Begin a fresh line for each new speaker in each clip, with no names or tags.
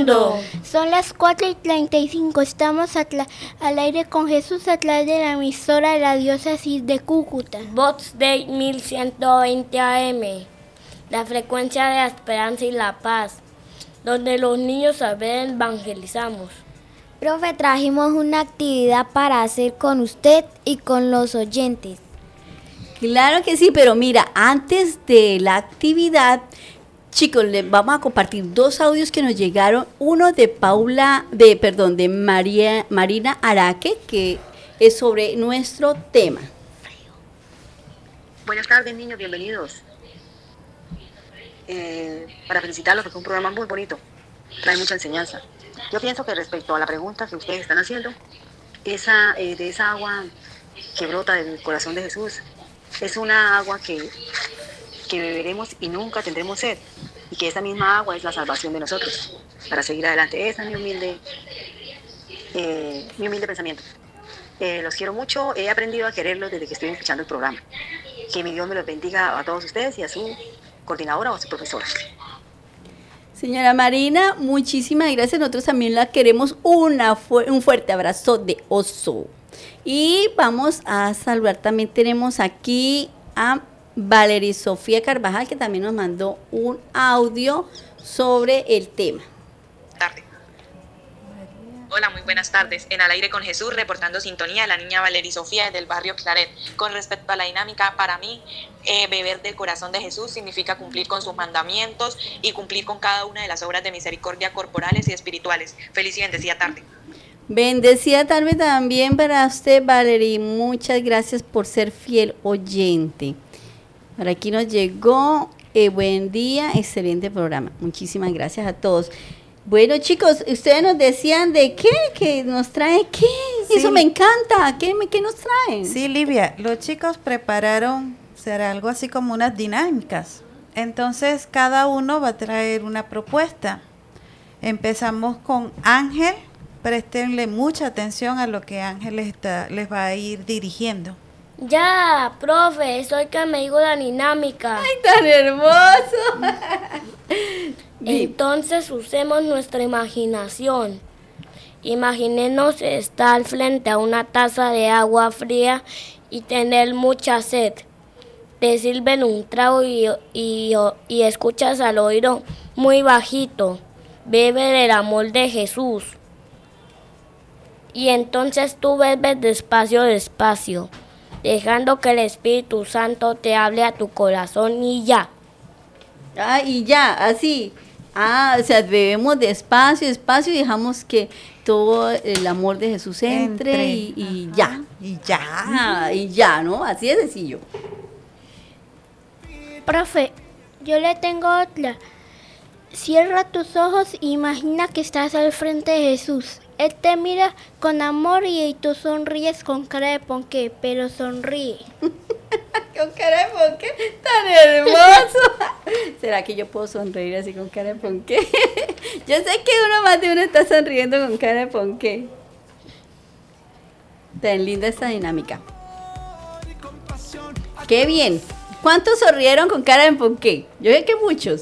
mundo.
Son las 4:35. Estamos al aire con Jesús a través de la emisora de la diócesis de Cúcuta.
Vox Day 1120 AM. La frecuencia de la esperanza y la paz. Donde los niños a ver evangelizamos.
Profe, trajimos una actividad para hacer con usted y con los oyentes.
Claro que sí, pero mira, antes de la actividad, chicos, les vamos a compartir dos audios que nos llegaron. Uno de Marina Araque, que es sobre nuestro tema.
Buenas tardes, niños, bienvenidos. Para felicitarlos porque es un programa muy bonito, trae mucha enseñanza. Yo pienso que respecto a la pregunta que ustedes están haciendo, de esa agua que brota del corazón de Jesús, es una agua que beberemos y nunca tendremos sed, y que esa misma agua es la salvación de nosotros, para seguir adelante. Ese es mi humilde pensamiento. Los quiero mucho, he aprendido a quererlos desde que estoy escuchando el programa. Que mi Dios me los bendiga a todos ustedes y a su coordinadora o a su profesora.
Señora Marina, muchísimas gracias. Nosotros también la queremos. Un fuerte abrazo de oso. Y vamos a saludar, también tenemos aquí a Valeria Sofía Carvajal, que también nos mandó un audio sobre el tema.
Tarde. Hola, muy buenas tardes. En Al Aire con Jesús, reportando sintonía, la niña Valeria Sofía del barrio Claret. Con respecto a la dinámica, para mí, beber del corazón de Jesús significa cumplir con sus mandamientos y cumplir con cada una de las obras de misericordia corporales y espirituales. Feliz y bendecida tarde.
Bendecida tarde también para usted, Valeria. Muchas gracias por ser fiel oyente. Por aquí nos llegó, buen día, excelente programa. Muchísimas gracias a todos. Bueno, chicos, ustedes nos decían de qué, que nos trae qué. Sí. Eso me encanta. ¿Qué nos traen?
Sí, Livia, los chicos prepararon, será algo así como unas dinámicas. Entonces, cada uno va a traer una propuesta. Empezamos con Ángel. Préstenle mucha atención a lo que Ángel les va a ir dirigiendo.
Ya, profe, soy que me digo la dinámica.
¡Ay, tan hermoso!
Entonces usemos nuestra imaginación. Imaginémonos estar frente a una taza de agua fría y tener mucha sed. Te sirven un trago y escuchas al oído muy bajito. Bebe del amor de Jesús. Y entonces tú bebes despacio, dejando que el Espíritu Santo te hable a tu corazón y ya.
Ah, y ya, así. O sea, bebemos despacio y dejamos que todo el amor de Jesús entre. Y ya. Y ya, ¿no? Así de sencillo.
Profe, yo le tengo otra. Cierra tus ojos e imagina que estás al frente de Jesús. Él te mira con amor y tú sonríes con cara de ponqué, pero sonríe.
Con cara de ponqué, tan hermoso. ¿Será que yo puedo sonreír así con cara de ponqué? Yo sé que más de uno está sonriendo con cara de ponqué. Tan linda esta dinámica. ¡Qué bien! ¿Cuántos sonrieron con cara de ponqué? Yo sé que muchos.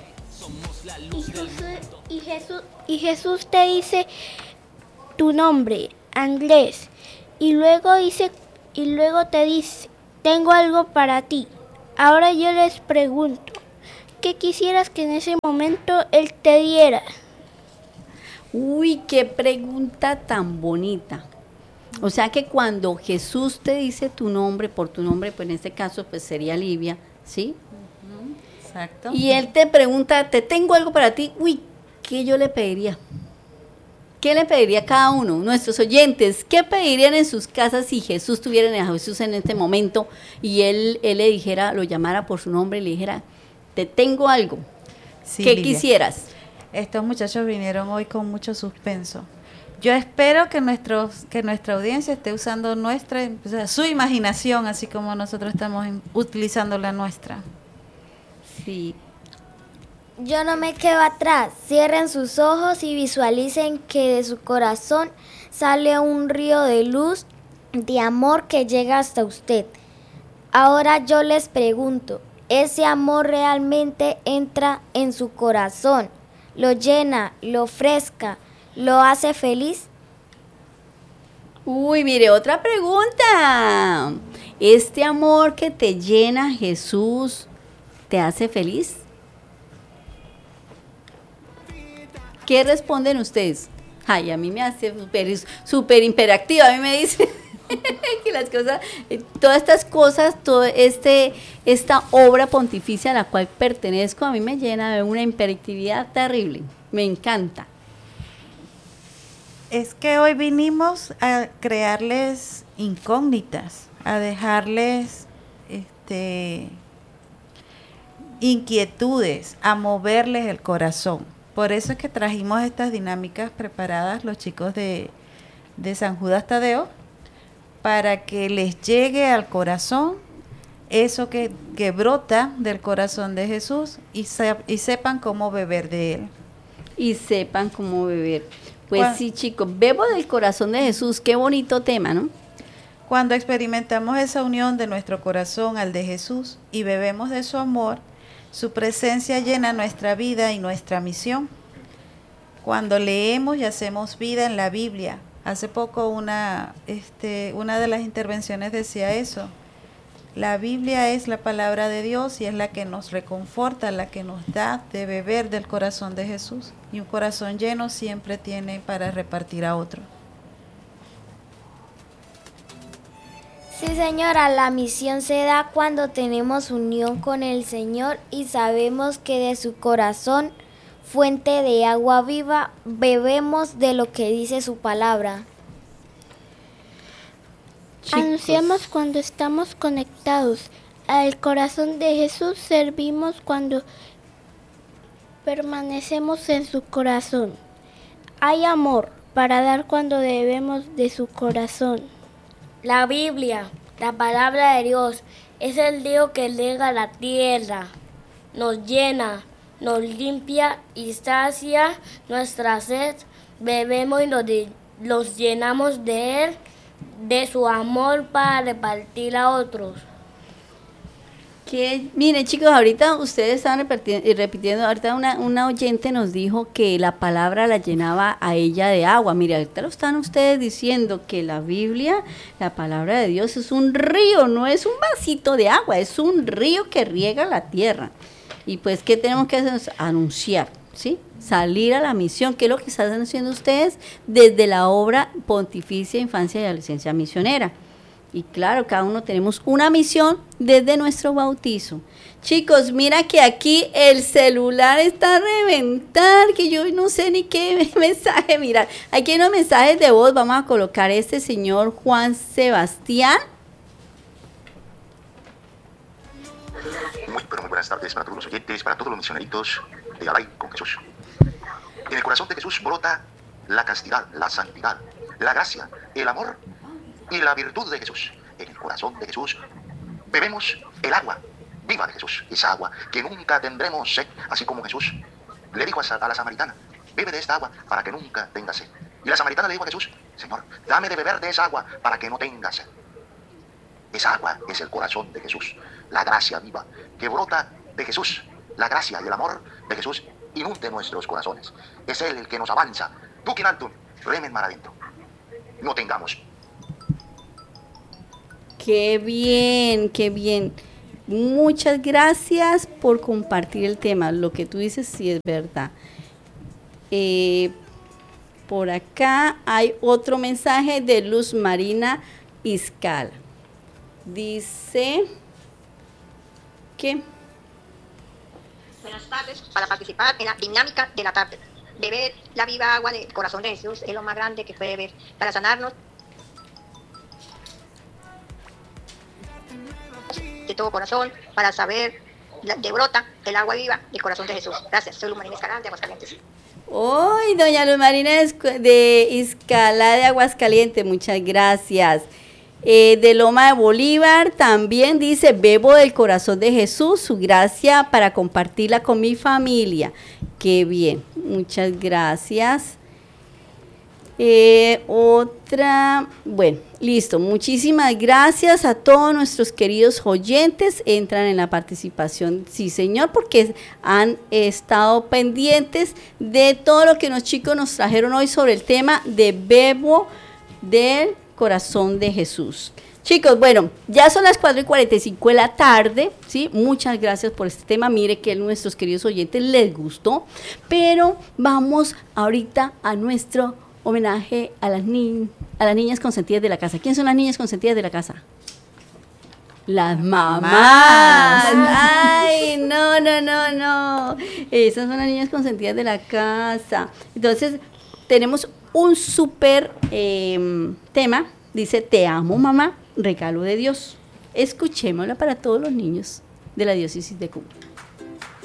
Y Jesús te dice tu nombre, Andrés, y luego te dice, tengo algo para ti. Ahora yo les pregunto, ¿qué quisieras que en ese momento Él te diera?
Uy, qué pregunta tan bonita. O sea que cuando Jesús te dice tu nombre, por tu nombre, pues en este caso pues sería Livia, ¿sí?
Exacto.
Y Él te pregunta, te tengo algo para ti. Uy, ¿qué yo le pediría? ¿Qué le pediría a cada uno? Nuestros oyentes, ¿qué pedirían en sus casas si Jesús tuviera a Jesús en este momento y él le dijera, lo llamara por su nombre y le dijera, te tengo algo? Sí, ¿qué Livia, quisieras?
Estos muchachos vinieron hoy con mucho suspenso. Yo espero que nuestra audiencia esté usando su imaginación, así como nosotros estamos utilizando la nuestra.
Sí.
Yo no me quedo atrás. Cierren sus ojos y visualicen que de su corazón sale un río de luz, de amor que llega hasta usted. Ahora yo les pregunto, ¿ese amor realmente entra en su corazón? lo llena, lo ofrezca, lo hace feliz.
Uy, mire, otra pregunta. ¿Este amor que te llena, Jesús, te hace feliz? ¿Qué responden ustedes? Ay, a mí me hace súper imperactiva. A mí me dice que las cosas, todas estas cosas, esta obra pontificia a la cual pertenezco, a mí me llena de una hiperactividad terrible. Me encanta.
Es que hoy vinimos a crearles incógnitas, a dejarles inquietudes, a moverles el corazón. Por eso es que trajimos estas dinámicas preparadas los chicos de San Judas Tadeo, para que les llegue al corazón eso que brota del corazón de Jesús y sepan cómo beber de él.
Y sepan cómo beber. Pues sí, chicos, bebo del corazón de Jesús, qué bonito tema, ¿no?
Cuando experimentamos esa unión de nuestro corazón al de Jesús y bebemos de su amor, su presencia llena nuestra vida y nuestra misión. Cuando leemos y hacemos vida en la Biblia, hace poco una de las intervenciones decía eso, la Biblia es la palabra de Dios y es la que nos reconforta, la que nos da de beber del corazón de Jesús. Y un corazón lleno siempre tiene para repartir a otro.
Sí, señora, la misión se da cuando tenemos unión con el Señor y sabemos que de su corazón, fuente de agua viva, bebemos de lo que dice su palabra.
Chicos, anunciamos cuando estamos conectados al corazón de Jesús, servimos cuando permanecemos en su corazón. Hay amor para dar cuando bebemos de su corazón.
La Biblia, la palabra de Dios, es el Dios que llega la tierra, nos llena, nos limpia y sacia nuestra sed. Bebemos y los llenamos de Él, de su amor para repartir a otros.
Miren, chicos, ahorita ustedes estaban repitiendo, ahorita una oyente nos dijo que la palabra la llenaba a ella de agua. Mire, ahorita lo están ustedes diciendo que la Biblia, la palabra de Dios es un río, no es un vasito de agua, es un río que riega la tierra. Y pues, ¿qué tenemos que hacer? Anunciar, ¿sí? Salir a la misión, que es lo que están haciendo ustedes desde la obra Pontificia Infancia y Adolescencia Misionera. Y claro, cada uno tenemos una misión desde nuestro bautizo. Chicos, mira que aquí el celular está a reventar, que yo no sé ni qué mensaje mirar. Aquí hay unos mensajes de voz, vamos a colocar este señor Juan Sebastián.
Muy buenas tardes para todos los oyentes, para todos los misioneritos de Al Aire con Jesús. En el corazón de Jesús brota la castidad, la santidad, la gracia, el amor y la virtud de Jesús. En el corazón de Jesús bebemos el agua viva de Jesús, esa agua que nunca tendremos sed, así como Jesús le dijo a la samaritana, bebe de esta agua para que nunca tenga sed. Y la samaritana le dijo a Jesús, Señor, dame de beber de esa agua para que no tenga sed. Esa agua es el corazón de Jesús, la gracia viva que brota de Jesús, la gracia y el amor de Jesús inunde nuestros corazones. Es Él el que nos avanza. Dukin Altun, remen mar adentro. No tengamos.
Qué bien, qué bien. Muchas gracias por compartir el tema. Lo que tú dices sí es verdad. Por acá hay otro mensaje de Luz Marina Iscala. Dice que...
Buenas tardes, para participar en la dinámica de la tarde. Beber la viva agua del corazón de Jesús es lo más grande que puede beber para sanarnos de todo corazón, para saber de brota el agua viva del corazón de Jesús. Gracias, soy Luz Marina Iscala de Aguascalientes.
¡Ay, doña Luz Marina de Iscala de Aguascalientes! Muchas gracias. De Loma de Bolívar también dice, bebo del corazón de Jesús, su gracia para compartirla con mi familia. ¡Qué bien! Muchas gracias. Otra, bueno, listo. Muchísimas gracias a todos nuestros queridos oyentes. Entran en la participación, sí señor, porque han estado pendientes de todo lo que los chicos nos trajeron hoy sobre el tema de Verbo del Corazón de Jesús. Chicos, bueno, ya son las 4:45 de la tarde, ¿sí? Muchas gracias por este tema. Mire que a nuestros queridos oyentes les gustó, pero vamos ahorita a nuestro homenaje a las niñas consentidas de la casa. ¿Quién son las niñas consentidas de la casa? Las mamás. Ay, no. Esas son las niñas consentidas de la casa. Entonces, tenemos un súper tema. Dice, te amo, mamá, regalo de Dios. Escuchémosla para todos los niños de la diócesis de Cuba.